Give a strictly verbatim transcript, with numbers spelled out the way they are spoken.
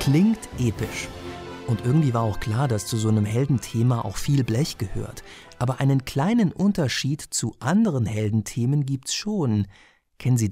Klingt episch. Und irgendwie war auch klar, dass zu so einem Heldenthema auch viel Blech gehört. Aber einen kleinen Unterschied zu anderen Heldenthemen gibt's schon. Kennen Sie